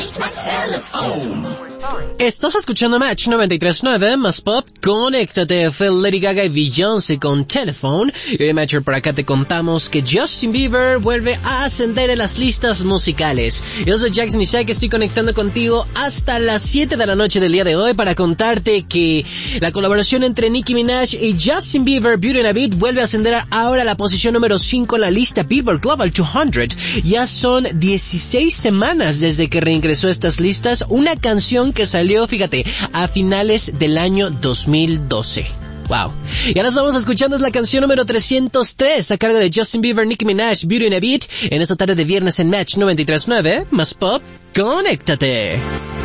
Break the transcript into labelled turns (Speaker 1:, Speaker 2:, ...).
Speaker 1: Estás escuchando Match 93.9 más Pop. Conéctate, fue Lady Gaga y Beyoncé con Telephone. Y hoy, Matcher, por acá te contamos que Justin Bieber vuelve a ascender en las listas musicales. Yo soy Jackson Isaac, estoy conectando contigo hasta las 7 de la noche del día de hoy para contarte que la colaboración entre Nicki Minaj y Justin Bieber, Beauty and a Beat, vuelve a ascender ahora a la posición número 5 en la lista Billboard Global 200. Ya son 16 semanas desde que reingresó a estas listas, una canción que salió, fíjate, a finales del año 2012. Wow. Y ahora estamos escuchando la canción número 303 a cargo de Justin Bieber, Nicki Minaj, Beauty and a Beat, en esta tarde de viernes en Match 93.9 más Pop. Conéctate.